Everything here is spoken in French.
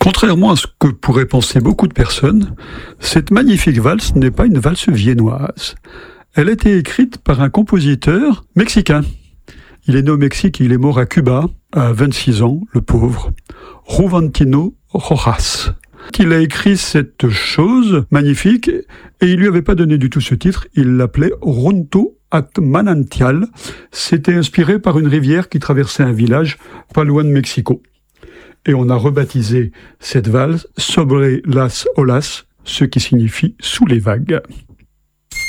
Contrairement à ce que pourraient penser beaucoup de personnes, cette magnifique valse n'est pas une valse viennoise. Elle a été écrite par un compositeur mexicain. Il est né au Mexique et il est mort à Cuba à 26 ans, le pauvre, Juventino Rojas. Il a écrit cette chose magnifique et il lui avait pas donné du tout ce titre, il l'appelait Runto at Manantial. C'était inspiré par une rivière qui traversait un village pas loin de Mexico. Et on a rebaptisé cette valse Sobre las olas, ce qui signifie sous les vagues.